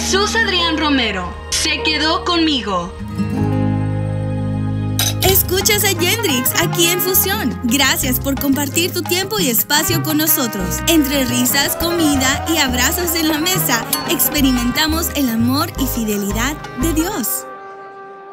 Jesús Adrián Romero se quedó conmigo. Escuchas a Yendrix aquí en Fusión. Gracias por compartir tu tiempo y espacio con nosotros. Entre risas, comida y abrazos en la mesa, experimentamos el amor y fidelidad de Dios.